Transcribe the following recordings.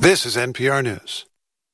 This is NPR News.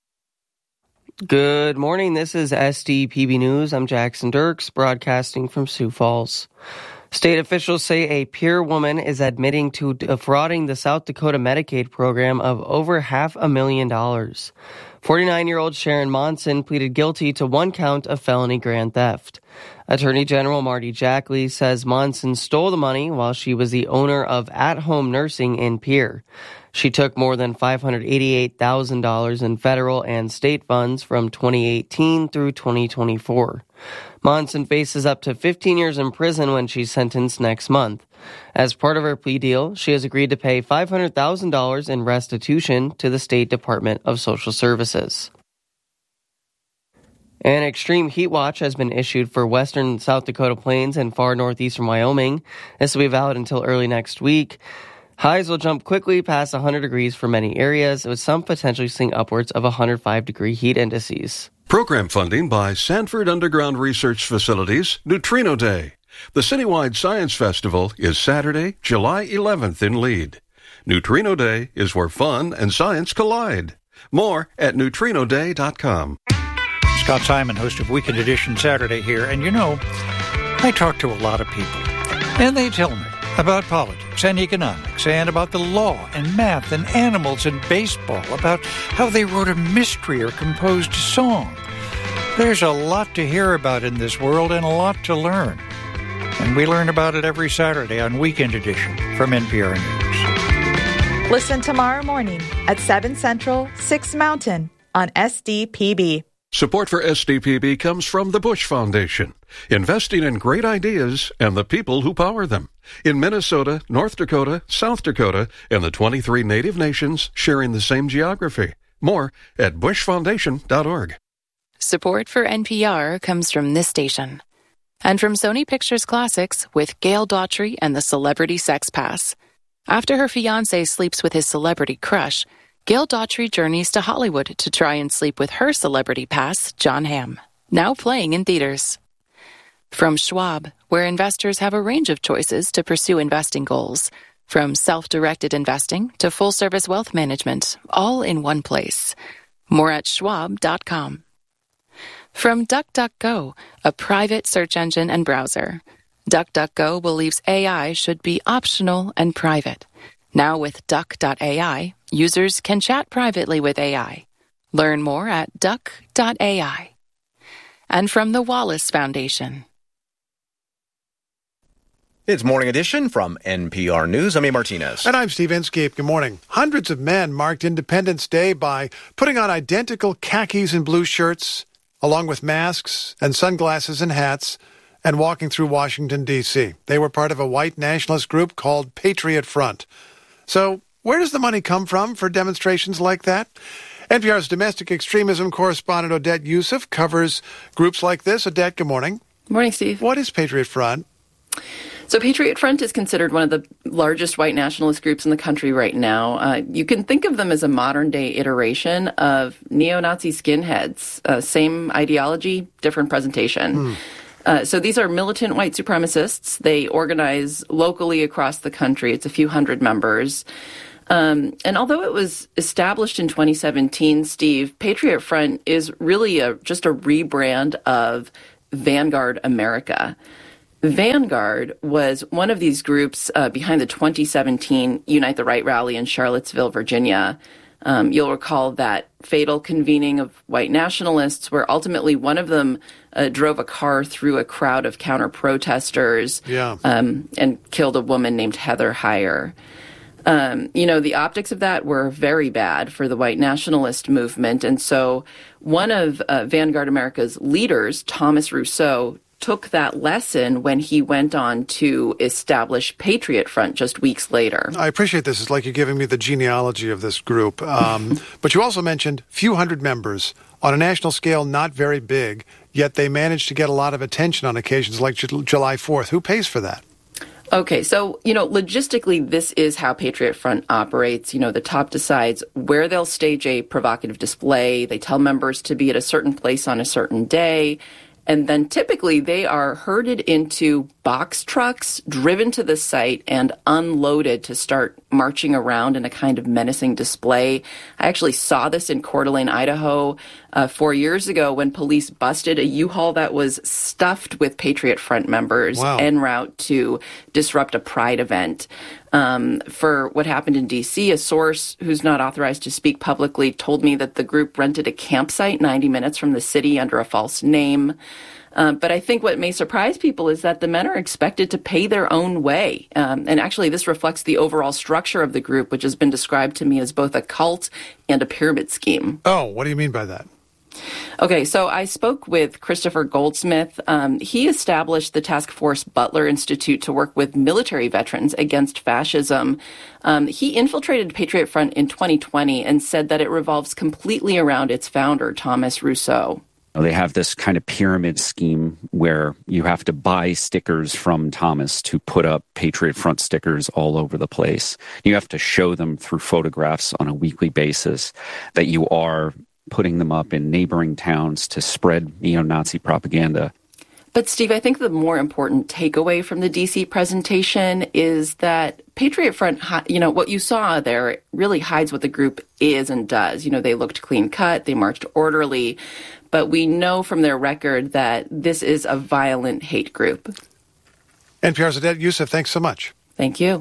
Good morning. This is SDPB News. I'm Jackson Dirks, broadcasting from Sioux Falls. State officials say a Pierre woman is admitting to defrauding the South Dakota Medicaid program of over $500,000. 49-year-old Sharon Monson pleaded guilty to one count of felony grand theft. Attorney General Marty Jackley says Monson stole the money while she was the owner of at-home nursing in Pierre. She took more than $588,000 in federal and state funds from 2018 through 2024. Monson faces up to 15 years in prison when she's sentenced next month. As part of her plea deal, she has agreed to pay $500,000 in restitution to the State Department of Social Services. An extreme heat watch has been issued for western South Dakota plains and far northeastern Wyoming. This will be valid until early next week. Highs will jump quickly past 100 degrees for many areas, with some potentially seeing upwards of 105-degree heat indices. Program funding by Sanford Underground Research Facilities Neutrino Day. The citywide science festival is Saturday, July 11th in Lead. Neutrino Day is where fun and science collide. More at neutrinoday.com. Scott Simon, host of Weekend Edition Saturday here. And you know, I talk to a lot of people, and they tell me about politics and economics and about the law and math and animals and baseball, about how they wrote a mystery or composed a song. There's a lot to hear about in this world and a lot to learn. And we learn about it every Saturday on Weekend Edition from NPR News. Listen tomorrow morning at 7 Central, 6 Mountain on SDPB. Support for SDPB comes from the Bush Foundation, investing in great ideas and the people who power them. In Minnesota, North Dakota, South Dakota, and the 23 native nations sharing the same geography. More at bushfoundation.org. Support for NPR comes from this station. And from Sony Pictures Classics with Gail Daughtry and the Celebrity Sex Pass. After her fiancé sleeps with his celebrity crush, Gail Daughtry journeys to Hollywood to try and sleep with her celebrity pass, John Hamm. Now playing in theaters. From Schwab, where investors have a range of choices to pursue investing goals. From self-directed investing to full-service wealth management, all in one place. More at schwab.com. From DuckDuckGo, a private search engine and browser. DuckDuckGo believes AI should be optional and private. Now with Duck.ai, users can chat privately with AI. Learn more at Duck.ai. And from the Wallace Foundation. It's Morning Edition from NPR News. I'm A. Martinez. And I'm Steve Inskeep. Good morning. Hundreds of men marked Independence Day by putting on identical khakis and blue shirts, along with masks and sunglasses and hats, and walking through Washington, D.C. They were part of a white nationalist group called Patriot Front. So where does the money come from for demonstrations like that? NPR's domestic extremism correspondent Odette Yousef covers groups like this. Odette, good morning. Morning, Steve. What is Patriot Front? So Patriot Front is considered one of the largest white nationalist groups in the country right now. You can think of them as a modern-day iteration of neo-Nazi skinheads. Same ideology, different presentation. So these are militant white supremacists. They organize locally across the country. It's a few hundred members. And although it was established in 2017, Steve, Patriot Front is really just a rebrand of Vanguard America. Vanguard was one of these groups behind the 2017 Unite the Right rally in Charlottesville, Virginia. You'll recall that fatal convening of white nationalists where ultimately one of them drove a car through a crowd of counter-protesters and killed a woman named Heather Heyer. The optics of that were very bad for the white nationalist movement. And so one of Vanguard America's leaders, Thomas Rousseau, took that lesson when he went on to establish Patriot Front just weeks later. I appreciate this. It's like you're giving me the genealogy of this group. But you also mentioned few hundred members. On a national scale, not very big, yet they managed to get a lot of attention on occasions like July 4th. Who pays for that? Okay, so, logistically, this is how Patriot Front operates. The top decides where they'll stage a provocative display. They tell members to be at a certain place on a certain day. And then typically they are herded into box trucks, driven to the site, and unloaded to start marching around in a kind of menacing display. I actually saw this in Coeur d'Alene, Idaho, 4 years ago when police busted a U-Haul that was stuffed with Patriot Front members en route to disrupt a Pride event. For what happened in D.C., a source who's not authorized to speak publicly told me that the group rented a campsite 90 minutes from the city under a false name. But I think what may surprise people is that the men are expected to pay their own way. And actually, this reflects the overall structure of the group, which has been described to me as both a cult and a pyramid scheme. Oh, what do you mean by that? Okay, so I spoke with Christopher Goldsmith. He established the Task Force Butler Institute to work with military veterans against fascism. He infiltrated Patriot Front in 2020 and said that it revolves completely around its founder, Thomas Rousseau. They have this kind of pyramid scheme where you have to buy stickers from Thomas to put up Patriot Front stickers all over the place. You have to show them through photographs on a weekly basis that you are putting them up in neighboring towns to spread neo-Nazi propaganda. But Steve, I think the more important takeaway from the D.C. presentation is that Patriot Front, what you saw there really hides what the group is and does. They looked clean cut, they marched orderly, but we know from their record that this is a violent hate group. NPR's Adet Yusuf, thanks so much. Thank you.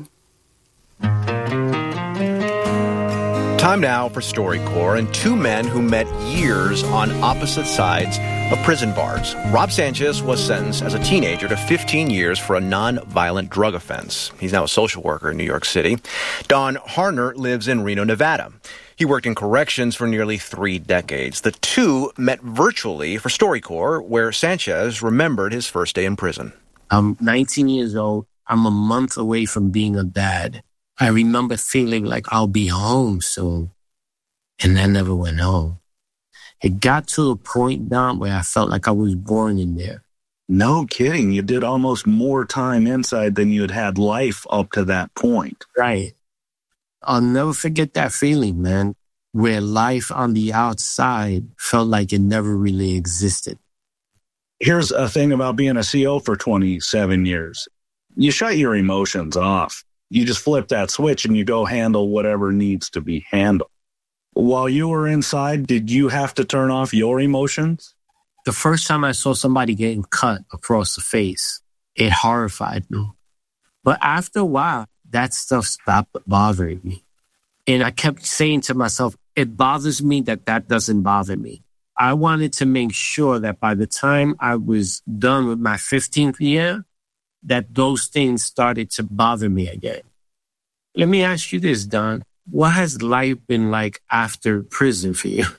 Time now for StoryCorps and two men who met years on opposite sides of prison bars. Rob Sanchez was sentenced as a teenager to 15 years for a non-violent drug offense. He's now a social worker in New York City. Don Harner lives in Reno, Nevada. He worked in corrections for nearly 3 decades. The two met virtually for StoryCorps, where Sanchez remembered his first day in prison. I'm 19 years old. I'm a month away from being a dad. I remember feeling like I'll be home soon. And I never went home. It got to a point, Don, where I felt like I was born in there. No kidding. You did almost more time inside than you had had life up to that point. Right. I'll never forget that feeling, man, where life on the outside felt like it never really existed. Here's a thing about being a CO for 27 years. You shut your emotions off. You just flip that switch and you go handle whatever needs to be handled. While you were inside, did you have to turn off your emotions? The first time I saw somebody getting cut across the face, it horrified me. But after a while, that stuff stopped bothering me. And I kept saying to myself, it bothers me that doesn't bother me. I wanted to make sure that by the time I was done with my 15th year, that those things started to bother me again. Let me ask you this, Don. What has life been like after prison for you?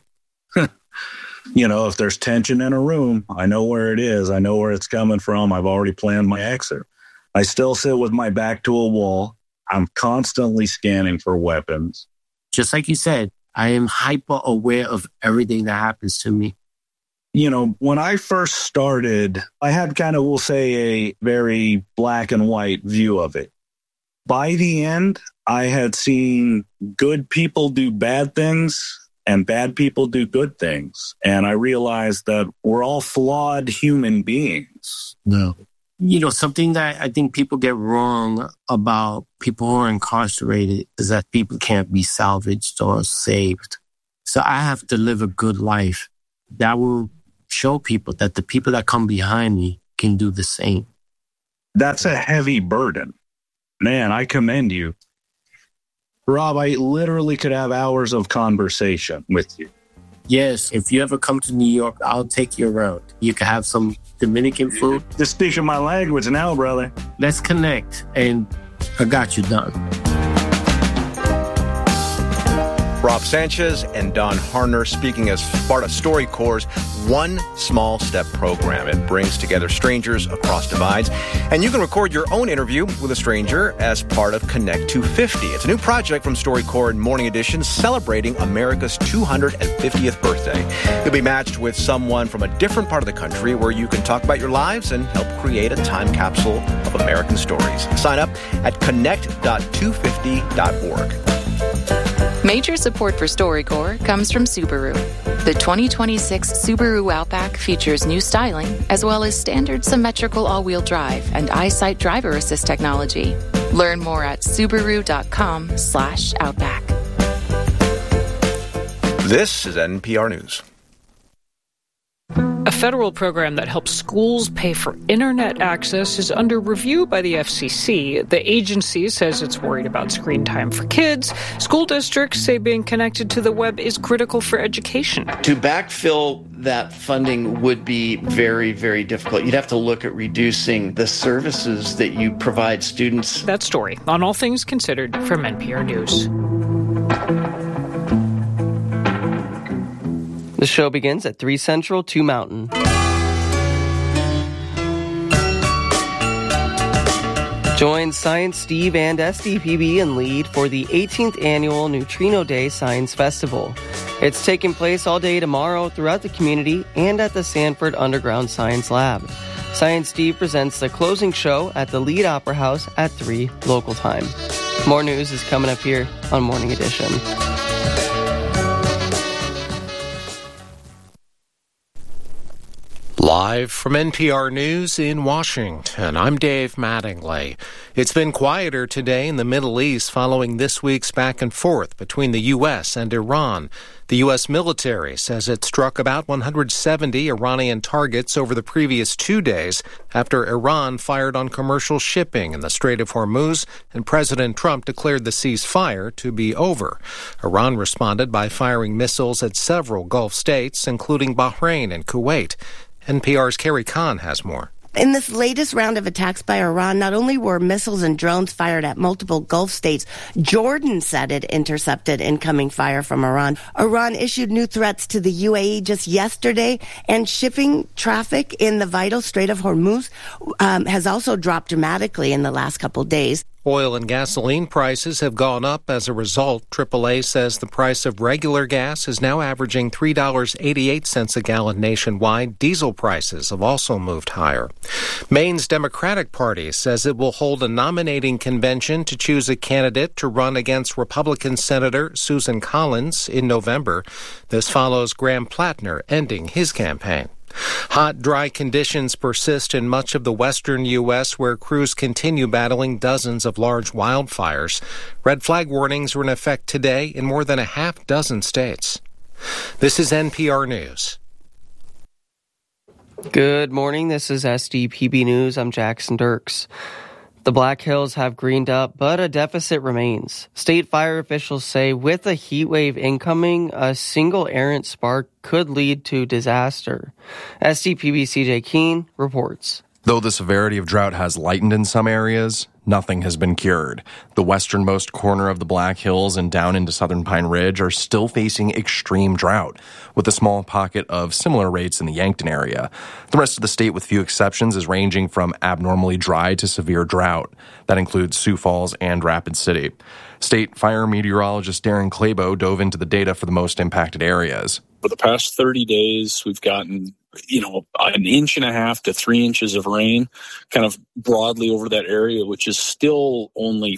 If there's tension in a room, I know where it is. I know where it's coming from. I've already planned my exit. I still sit with my back to a wall. I'm constantly scanning for weapons. Just like you said, I am hyper aware of everything that happens to me. When I first started, I had kind of, we'll say, a very black and white view of it. By the end, I had seen good people do bad things and bad people do good things. And I realized that we're all flawed human beings. No. Something that I think people get wrong about people who are incarcerated is that people can't be salvaged or saved. So I have to live a good life that will show people that the people that come behind me can do the same. That's a heavy burden. Man, I commend you. Rob, I literally could have hours of conversation with you. Yes, if you ever come to New York, I'll take you around. You can have some Dominican food. Just speaking my language now, brother. Let's connect, and I got you done. Rob Sanchez and Don Harner speaking as part of StoryCorps' One Small Step program. It brings together strangers across divides. And you can record your own interview with a stranger as part of Connect 250. It's a new project from StoryCorps in Morning Edition celebrating America's 250th birthday. You'll be matched with someone from a different part of the country where you can talk about your lives and help create a time capsule of American stories. Sign up at connect.250.org. Major support for StoryCorps comes from Subaru. The 2026 Subaru Outback features new styling, as well as standard symmetrical all-wheel drive and EyeSight driver assist technology. Learn more at Subaru.com/Outback. This is NPR News. A federal program that helps schools pay for internet access is under review by the FCC. The agency says it's worried about screen time for kids. School districts say being connected to the web is critical for education. To backfill that funding would be very, very difficult. You'd have to look at reducing the services that you provide students. That story on All Things Considered from NPR News. The show begins at 3 Central, 2 Mountain. Join Science Steve and SDPB in lead for the 18th annual Neutrino Day Science Festival. It's taking place all day tomorrow throughout the community and at the Sanford Underground Science Lab. Science Steve presents the closing show at the Lead Opera House at 3 local time. More news is coming up here on Morning Edition. Live from NPR News in Washington, I'm Dave Mattingly. It's been quieter today in the Middle East following this week's back and forth between the U.S. and Iran. The U.S. military says it struck about 170 Iranian targets over the previous 2 days after Iran fired on commercial shipping in the Strait of Hormuz, and President Trump declared the ceasefire to be over. Iran responded by firing missiles at several Gulf states, including Bahrain and Kuwait. NPR's Carrie Kahn has more. In this latest round of attacks by Iran, not only were missiles and drones fired at multiple Gulf states, Jordan said it intercepted incoming fire from Iran. Iran issued new threats to the UAE just yesterday, and shipping traffic in the vital Strait of Hormuz has also dropped dramatically in the last couple days. Oil and gasoline prices have gone up as a result. AAA says the price of regular gas is now averaging $3.88 a gallon nationwide. Diesel prices have also moved higher. Maine's Democratic Party says it will hold a nominating convention to choose a candidate to run against Republican Senator Susan Collins in November. This follows Graham Plattner ending his campaign. Hot, dry conditions persist in much of the western U.S., where crews continue battling dozens of large wildfires. Red flag warnings are in effect today in more than a half dozen states. This is NPR News. Good morning. This is SDPB News. I'm Jackson Dirks. The Black Hills have greened up, but a deficit remains. State fire officials say with a heat wave incoming, a single errant spark could lead to disaster. SDPB CJ Keene reports. Though the severity of drought has lightened in some areas, nothing has been cured. The westernmost corner of the Black Hills and down into southern Pine Ridge are still facing extreme drought, with a small pocket of similar rates in the Yankton area. The rest of the state, with few exceptions, is ranging from abnormally dry to severe drought. That includes Sioux Falls and Rapid City. State fire meteorologist Darren Clabo dove into the data for the most impacted areas. For the past 30 days, we've gotten, 1.5 inches to 3 inches of rain kind of broadly over that area, which is still only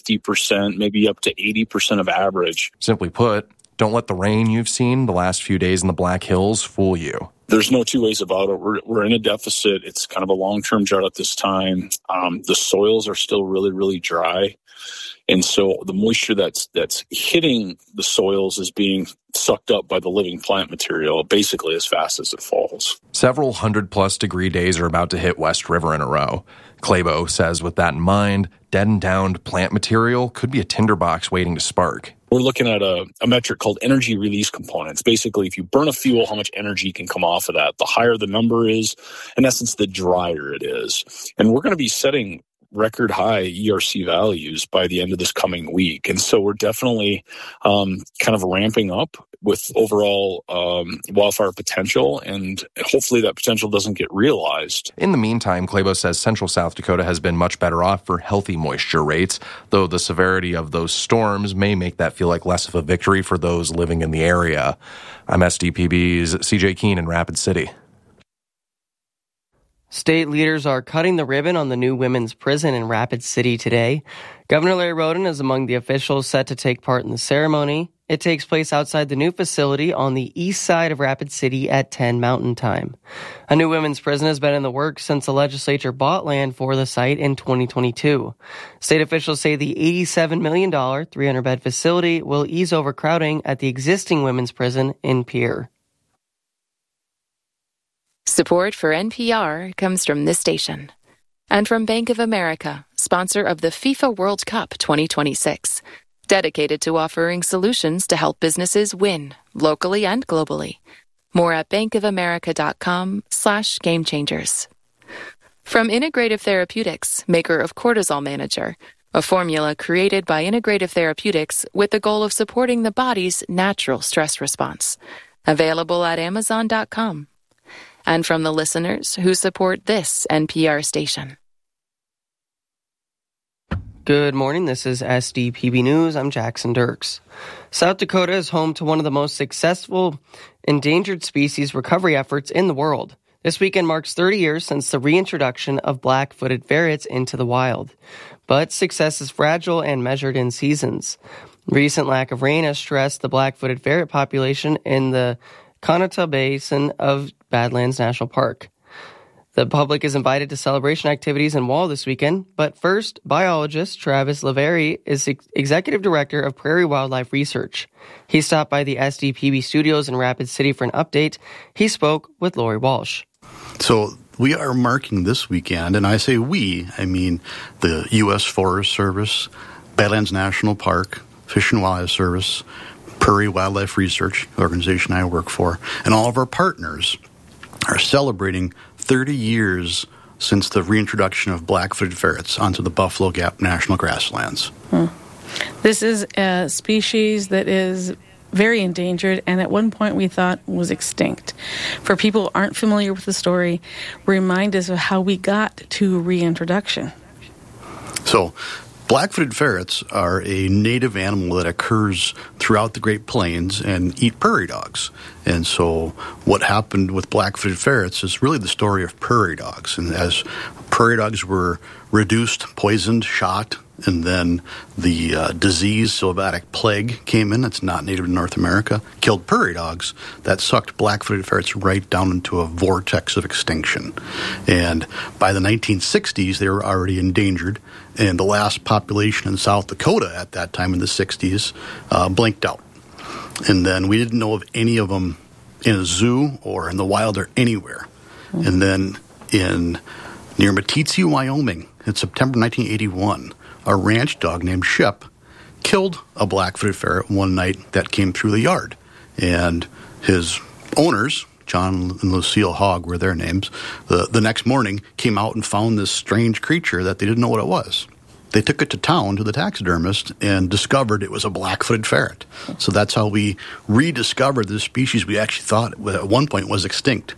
50%, maybe up to 80% of average. Simply put, don't let the rain you've seen the last few days in the Black Hills fool you. There's no two ways about it. We're in a deficit. It's kind of a long-term drought at this time. The soils are still really, really dry. And so the moisture that's hitting the soils is being sucked up by the living plant material basically as fast as it falls. Several 100-plus degree days are about to hit West River in a row. Clabo says with that in mind, dead and downed plant material could be a tinderbox waiting to spark. We're looking at a metric called energy release components. Basically, if you burn a fuel, how much energy can come off of that? The higher the number is, in essence, the drier it is. And we're going to be setting record high ERC values by the end of this coming week. And so we're definitely kind of ramping up with overall wildfire potential, and hopefully that potential doesn't get realized. In the meantime, Clabo says central South Dakota has been much better off for healthy moisture rates, though the severity of those storms may make that feel like less of a victory for those living in the area. I'm SDPB's CJ Keene in Rapid City. State leaders are cutting the ribbon on the new women's prison in Rapid City today. Governor Larry Roden is among the officials set to take part in the ceremony. It takes place outside the new facility on the east side of Rapid City at 10 Mountain Time. A new women's prison has been in the works since the legislature bought land for the site in 2022. State officials say the $87 million 300-bed facility will ease overcrowding at the existing women's prison in Pierre. Support for NPR comes from this station. And from Bank of America, sponsor of the FIFA World Cup 2026. Dedicated to offering solutions to help businesses win, locally and globally. More at bankofamerica.com/gamechangers. From Integrative Therapeutics, maker of Cortisol Manager, a formula created by Integrative Therapeutics with the goal of supporting the body's natural stress response. Available at Amazon.com. And from the listeners who support this NPR station. Good morning, this is SDPB News. I'm Jackson Dirks. South Dakota is home to one of the most successful endangered species recovery efforts in the world. This weekend marks 30 years since the reintroduction of black-footed ferrets into the wild. But success is fragile and measured in seasons. Recent lack of rain has stressed the black-footed ferret population in the Conotah Basin of Badlands National Park. The public is invited to celebration activities in Wall this weekend, but first, biologist Travis Lavery is Executive Director of Prairie Wildlife Research. He stopped by the SDPB studios in Rapid City for an update. He spoke with Lori Walsh. So we are marking this weekend, and I say we, I mean the U.S. Forest Service, Badlands National Park, Fish and Wildlife Service, Prairie Wildlife Research, the organization I work for, and all of our partners are celebrating 30 years since the reintroduction of black-footed ferrets onto the Buffalo Gap National Grasslands. This is a species that is very endangered and at one point we thought was extinct. For people who aren't familiar with the story, remind us of how we got to reintroduction. So, black-footed ferrets are a native animal that occurs throughout the Great Plains and eat prairie dogs. And so what happened with black-footed ferrets is really the story of prairie dogs. And as prairie dogs were reduced, poisoned, shot, and then the disease, sylvatic plague, came in. It's not native to North America, killed prairie dogs. That sucked black-footed ferrets right down into a vortex of extinction. And by the 1960s, they were already endangered. And the last population in South Dakota at that time in the 60s blinked out. And then we didn't know of any of them in a zoo or in the wild or anywhere. And then near Meeteetse, Wyoming, in September 1981, a ranch dog named Shep killed a black-footed ferret one night that came through the yard. And his owners, John and Lucille Hogg were their names, the next morning came out and found this strange creature that they didn't know what it was. They took it to town to the taxidermist and discovered it was a black-footed ferret. So that's how we rediscovered this species we actually thought at one point was extinct.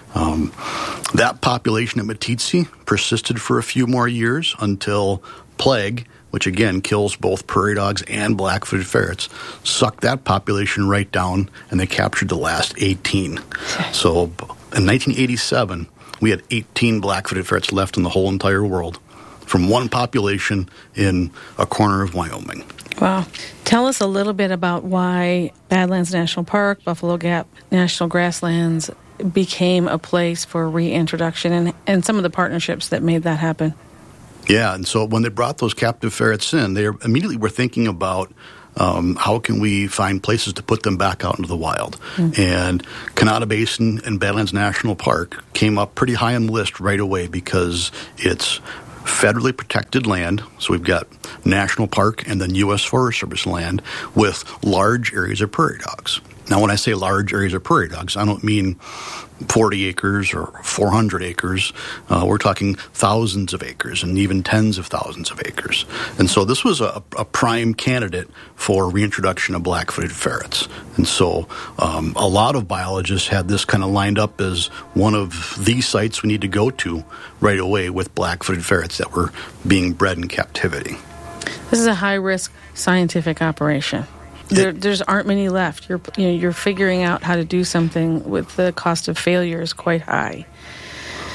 That population at Meeteetse persisted for a few more years until plague, which again kills both prairie dogs and black-footed ferrets, sucked that population right down, and they captured the last 18. So in 1987, we had 18 black-footed ferrets left in the whole entire world from one population in a corner of Wyoming. Wow. Tell us a little bit about why Badlands National Park, Buffalo Gap National Grasslands became a place for reintroduction and some of the partnerships that made that happen. Yeah, and so when they brought those captive ferrets in, they immediately were thinking about how can we find places to put them back out into the wild. And Conotah Basin and Badlands National Park came up pretty high on the list right away because it's federally protected land. So we've got National Park and then U.S. Forest Service land with large areas of prairie dogs. Now, when I say large areas of prairie dogs, I don't mean 40 acres or 400 acres. We're talking thousands of acres and even tens of thousands of acres. And so this was a prime candidate for reintroduction of black-footed ferrets. And so a lot of biologists had this kind of lined up as one of the sites we need to go to right away with black-footed ferrets that were being bred in captivity. This is a high-risk scientific operation. There's aren't many left. You're figuring out how to do something with the cost of failure is quite high.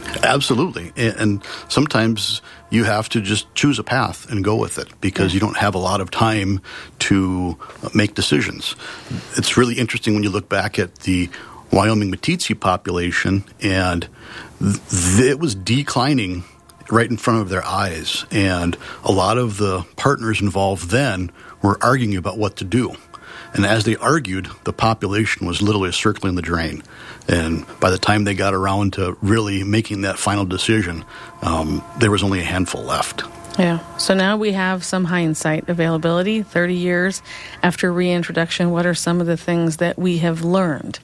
Absolutely. And sometimes you have to just choose a path and go with it because you don't have a lot of time to make decisions. It's really interesting when you look back at the Wyoming Meeteetse population, and it was declining right in front of their eyes. And a lot of the partners involved then were arguing about what to do. And as they argued, the population was literally circling the drain. And by the time they got around to really making that final decision, there was only a handful left. Yeah. So now we have some hindsight availability, 30 years after reintroduction. What are some of the things that we have learned?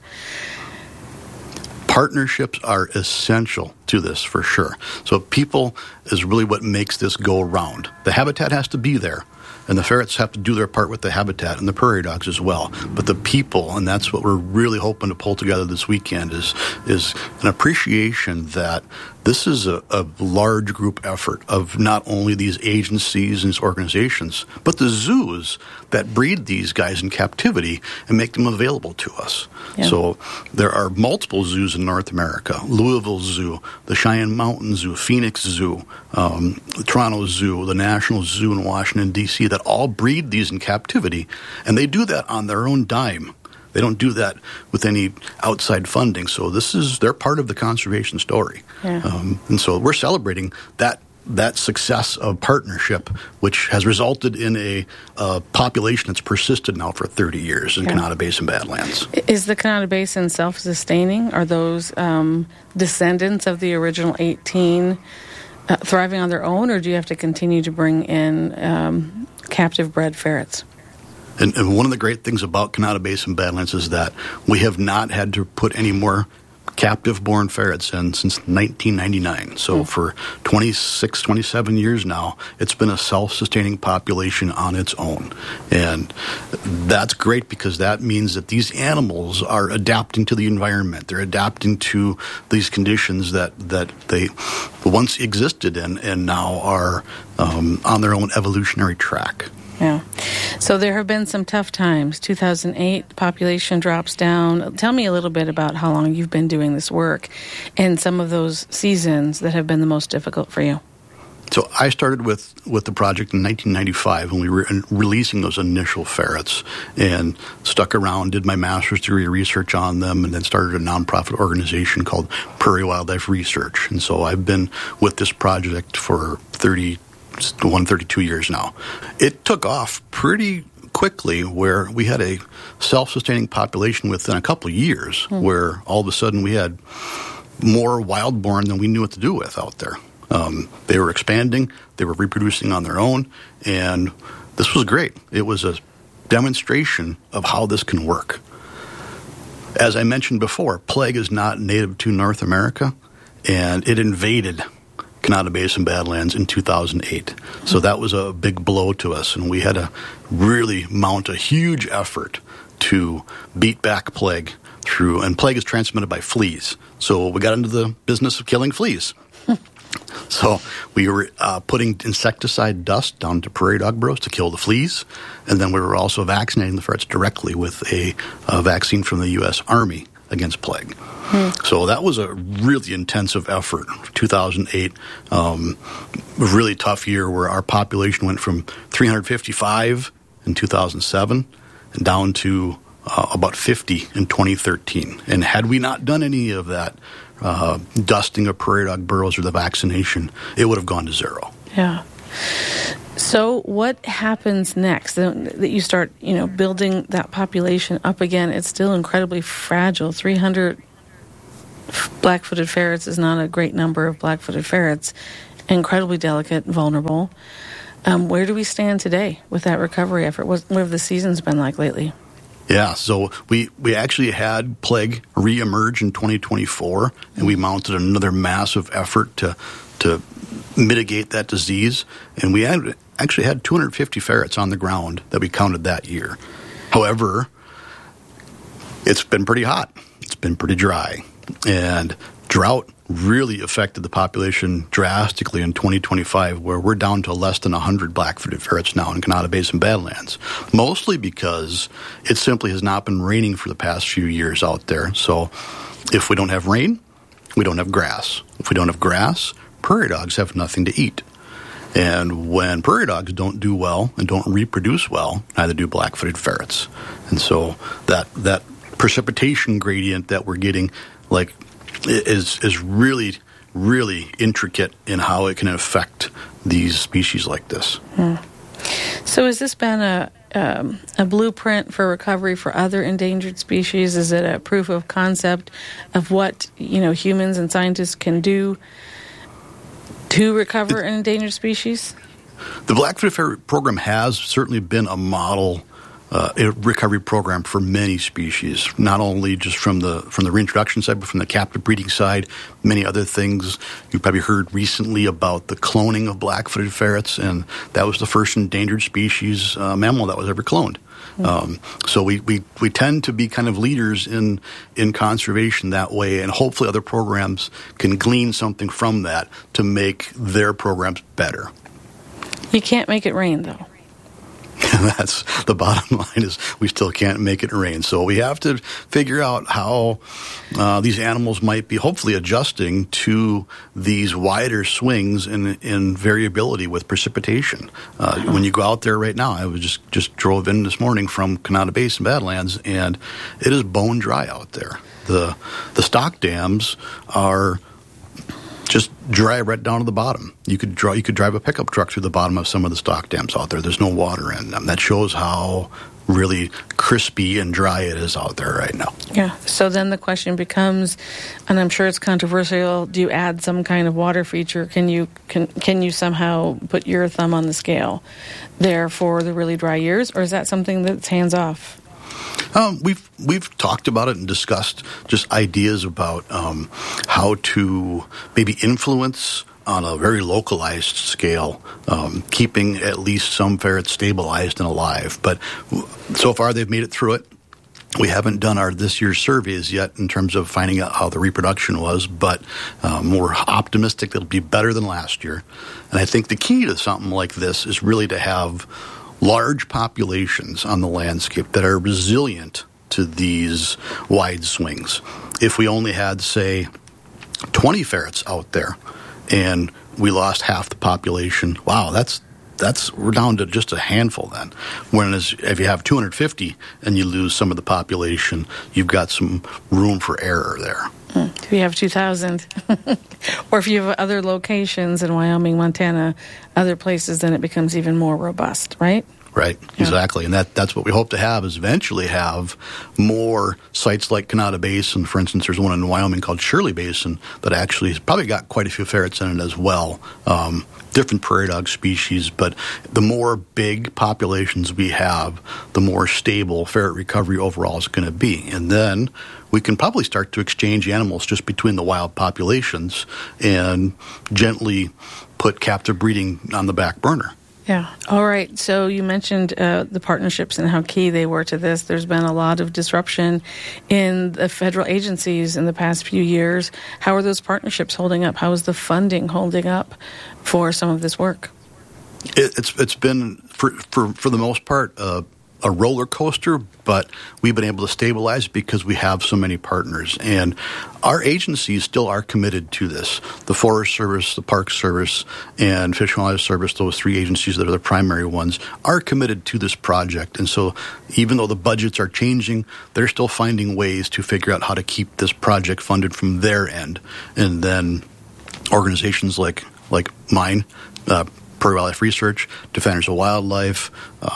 Partnerships are essential to this for sure. So people is really what makes this go around. The habitat has to be there, and the ferrets have to do their part with the habitat and the prairie dogs as well. But the people, and that's what we're really hoping to pull together this weekend, is an appreciation that this is a large group effort of not only these agencies and these organizations, but the zoos that breed these guys in captivity and make them available to us. Yeah. So there are multiple zoos in North America: Louisville Zoo, the Cheyenne Mountain Zoo, Phoenix Zoo, the Toronto Zoo, the National Zoo in Washington, D.C., that all breed these in captivity, and they do that on their own dime. They don't do that with any outside funding. So they're part of the conservation story. Yeah. And so we're celebrating that success of partnership, which has resulted in a population that's persisted now for 30 years in Kanata Basin Badlands. Is the Kanata Basin self-sustaining? Are those descendants of the original 18 thriving on their own, or do you have to continue to bring in captive-bred ferrets? And one of the great things about Kanata Basin Badlands is that we have not had to put any more captive-born ferrets in since 1999. So for 26, 27 years now, it's been a self-sustaining population on its own. And that's great because that means that these animals are adapting to the environment. They're adapting to these conditions that they once existed in and now are on their own evolutionary track. Yeah. So there have been some tough times. 2008, population drops down. Tell me a little bit about how long you've been doing this work and some of those seasons that have been the most difficult for you. So I started with the project in 1995 when we were releasing those initial ferrets and stuck around, did my master's degree research on them, and then started a nonprofit organization called Prairie Wildlife Research. And so I've been with this project for 32 years now. It took off pretty quickly where we had a self-sustaining population within a couple of years where all of a sudden we had more wild-born than we knew what to do with out there. They were expanding, they were reproducing on their own, and this was great. It was a demonstration of how this can work. As I mentioned before, plague is not native to North America, and it invaded Kanata Basin Badlands in 2008. So that was a big blow to us, and we had to really mount a huge effort to beat back plague through, and plague is transmitted by fleas. So we got into the business of killing fleas. So we were putting insecticide dust down to prairie dog burrows to kill the fleas, and then we were also vaccinating the ferrets directly with a vaccine from the U.S. Army against plague. So that was a really intensive effort. 2008, a really tough year where our population went from 355 in 2007 and down to about 50 in 2013. And had we not done any of that dusting of prairie dog burrows or the vaccination, it would have gone to zero. Yeah. So what happens next? That you start, building that population up again. It's still incredibly fragile. 300 black-footed ferrets is not a great number of black-footed ferrets. Incredibly delicate, vulnerable. Where do we stand today with that recovery effort? What have the seasons been like lately? Yeah, so we actually had plague reemerge in 2024, and we mounted another massive effort to mitigate that disease. And we actually had 250 ferrets on the ground that we counted that year. However, it's been pretty hot. It's been pretty dry. And drought really affected the population drastically in 2025, where we're down to less than 100 black-footed ferrets now in Kanata Basin Badlands, mostly because it simply has not been raining for the past few years out there. So if we don't have rain, we don't have grass. If we don't have grass, prairie dogs have nothing to eat. And when prairie dogs don't do well and don't reproduce well, neither do black-footed ferrets. And so that precipitation gradient that we're getting, like, is really, really intricate in how it can affect these species like this. So has this been a blueprint for recovery for other endangered species? Is it a proof of concept of what, humans and scientists can do to recover an endangered species? The Black-footed ferret program has certainly been a model recovery program for many species, not only just from the reintroduction side, but from the captive breeding side, many other things. You've probably heard recently about the cloning of black-footed ferrets, and that was the first endangered species mammal that was ever cloned. So we tend to be kind of leaders in conservation that way, and hopefully other programs can glean something from that to make their programs better. You can't make it rain, though. That's the bottom line, is we still can't make it rain. So we have to figure out how these animals might be hopefully adjusting to these wider swings in variability with precipitation. When you go out there right now, I was just drove in this morning from Kanata Basin Badlands, and it is bone dry out there. The stock dams are just dry right down to the bottom. You could drive a pickup truck through the bottom of some of the stock dams out there. There's no water in them. That shows how really crispy and dry it is out there right now. Yeah. So then the question becomes, and I'm sure it's controversial, do you add some kind of water feature? Can you somehow put your thumb on the scale there for the really dry years, or is that something that's hands off? We've talked about it and discussed just ideas about how to maybe influence on a very localized scale, keeping at least some ferrets stabilized and alive. But so far they've made it through it. We haven't done this year's surveys yet in terms of finding out how the reproduction was, but more optimistic that it'll be better than last year. And I think the key to something like this is really to have large populations on the landscape that are resilient to these wide swings. If we only had, say, 20 ferrets out there and we lost half the population, wow, we're down to just a handful then. Whereas if you have 250 and you lose some of the population, you've got some room for error there. If you have 2,000, or if you have other locations in Wyoming, Montana, other places, then it becomes even more robust, right? Right, exactly. And that's what we hope to have, is eventually have more sites like Kanata Basin. For instance, there's one in Wyoming called Shirley Basin that actually has probably got quite a few ferrets in it as well. Different prairie dog species, but the more big populations we have, the more stable ferret recovery overall is going to be. And then we can probably start to exchange animals just between the wild populations and gently put captive breeding on the back burner. Yeah. All right. So you mentioned the partnerships and how key they were to this. There's been a lot of disruption in the federal agencies in the past few years. How are those partnerships holding up? How is the funding holding up for some of this work? It's been, for the most part, a roller coaster, but we've been able to stabilize because we have so many partners. And our agencies still are committed to this. The Forest Service, the Park Service, and Fish and Wildlife Service, those three agencies that are the primary ones, are committed to this project. And so even though the budgets are changing, they're still finding ways to figure out how to keep this project funded from their end. And then organizations like mine, Prairie Wildlife Research, Defenders of Wildlife,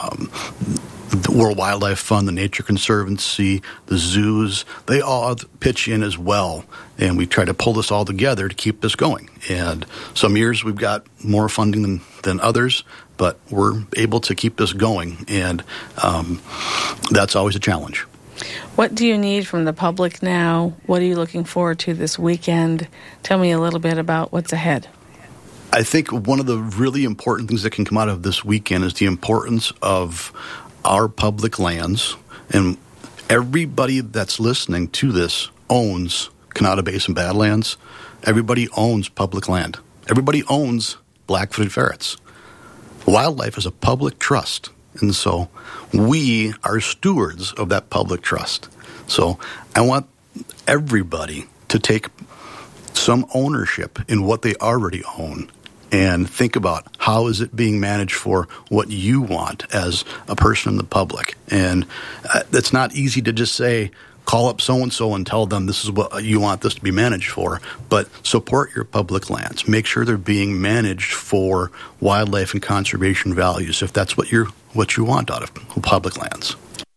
the World Wildlife Fund, the Nature Conservancy, the zoos, they all pitch in as well. And we try to pull this all together to keep this going. And some years we've got more funding than others, but we're able to keep this going. And that's always a challenge. What do you need from the public now? What are you looking forward to this weekend? Tell me a little bit about what's ahead. I think one of the really important things that can come out of this weekend is the importance of our public lands. And everybody that's listening to this owns Kanata Basin Badlands. Everybody owns public land. Everybody owns black-footed ferrets. Wildlife is a public trust. And so we are stewards of that public trust. So I want everybody to take some ownership in what they already own and think about how is it being managed for what you want as a person in the public. And it's not easy to just say, call up so-and-so and tell them this is what you want this to be managed for, but support your public lands. Make sure they're being managed for wildlife and conservation values if that's what you want out of public lands.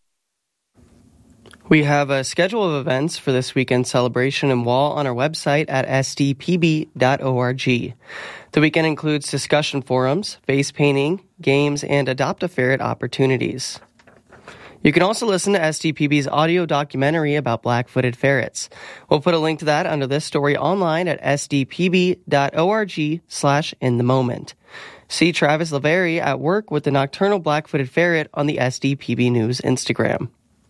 We have a schedule of events for this weekend celebration in Wall on our website at sdpb.org. The weekend includes discussion forums, face painting, games, and adopt a ferret opportunities. You can also listen to SDPB's audio documentary about black-footed ferrets. We'll put a link to that under this story online at sdpb.org/inthemoment. See Travis Lavery at work with the nocturnal black-footed ferret on the SDPB News Instagram.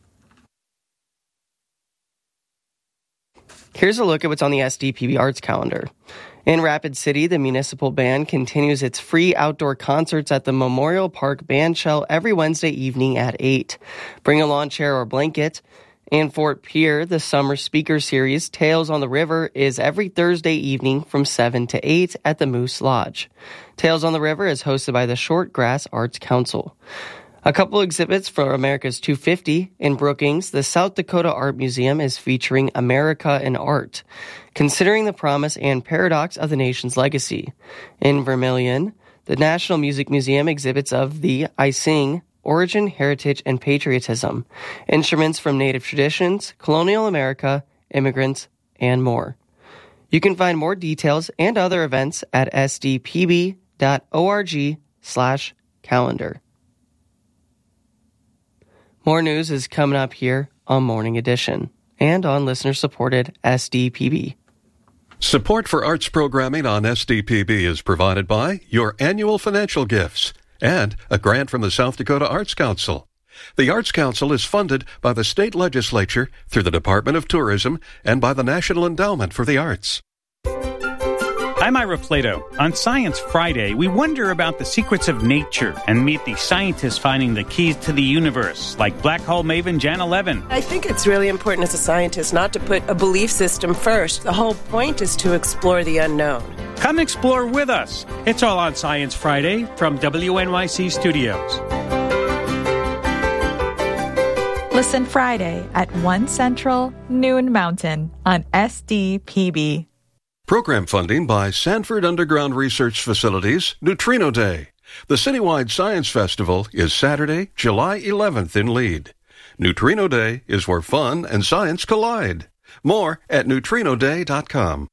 Here's a look at what's on the SDPB Arts calendar. In Rapid City, the municipal band continues its free outdoor concerts at the Memorial Park Bandshell every Wednesday evening at 8. Bring a lawn chair or blanket. In Fort Pierre, the summer speaker series Tales on the River is every Thursday evening from 7 to 8 at the Moose Lodge. Tales on the River is hosted by the Shortgrass Arts Council. A couple exhibits for America's 250. In Brookings, the South Dakota Art Museum is featuring America in Art, considering the promise and paradox of the nation's legacy. In Vermilion, the National Music Museum exhibits of the I Sing, Origin, Heritage, and Patriotism, instruments from Native traditions, colonial America, immigrants, and more. You can find more details and other events at sdpb.org/calendar. More news is coming up here on Morning Edition and on listener-supported SDPB. Support for arts programming on SDPB is provided by your annual financial gifts and a grant from the South Dakota Arts Council. The Arts Council is funded by the state legislature through the Department of Tourism and by the National Endowment for the Arts. I'm Ira Plato. On Science Friday, we wonder about the secrets of nature and meet the scientists finding the keys to the universe, like black hole maven Janna Levin. I think it's really important as a scientist not to put a belief system first. The whole point is to explore the unknown. Come explore with us. It's all on Science Friday from WNYC Studios. Listen Friday at 1 Central, noon Mountain on SDPB. Program funding by Sanford Underground Research Facilities Neutrino Day. The citywide science festival is Saturday, July 11th in Lead. Neutrino Day is where fun and science collide. More at neutrinoday.com.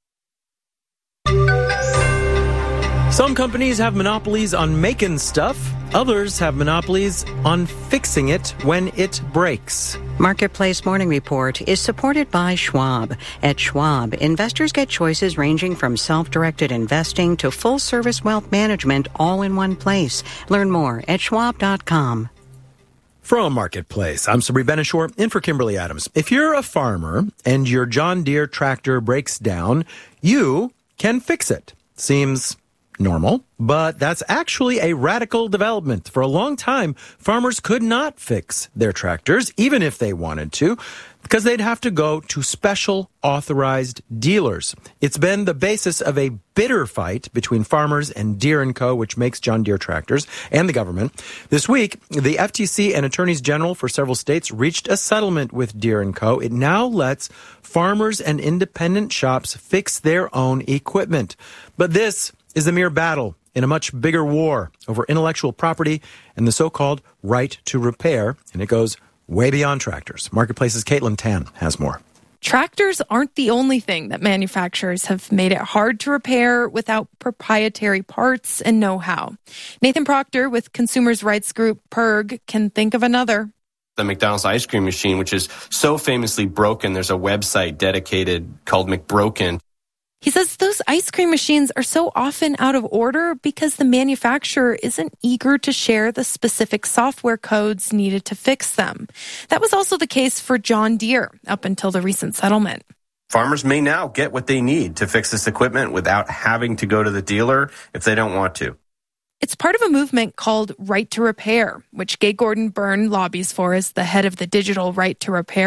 Some companies have monopolies on making stuff. Others have monopolies on fixing it when it breaks. Marketplace Morning Report is supported by Schwab. At Schwab, investors get choices ranging from self-directed investing to full-service wealth management all in one place. Learn more at schwab.com. From Marketplace, I'm Sabri Benishore in for Kimberly Adams. If you're a farmer and your John Deere tractor breaks down, you can fix it. Seems normal, but that's actually a radical development. For a long time, farmers could not fix their tractors, even if they wanted to, because they'd have to go to special authorized dealers. It's been the basis of a bitter fight between farmers and Deere & Co., which makes John Deere tractors, and the government. This week, the FTC and attorneys general for several states reached a settlement with Deere & Co. It now lets farmers and independent shops fix their own equipment. But this is a mere battle in a much bigger war over intellectual property and the so-called right to repair, and it goes way beyond tractors. Marketplace's Caitlin Tan has more. Tractors aren't the only thing that manufacturers have made it hard to repair without proprietary parts and know-how. Nathan Proctor with consumers' rights group PERG can think of another. The McDonald's ice cream machine, which is so famously broken, there's a website dedicated called McBroken. He says those ice cream machines are so often out of order because the manufacturer isn't eager to share the specific software codes needed to fix them. That was also the case for John Deere up until the recent settlement. Farmers may now get what they need to fix this equipment without having to go to the dealer if they don't want to. It's part of a movement called Right to Repair, which Gay Gordon Byrne lobbies for as the head of the digital Right to Repair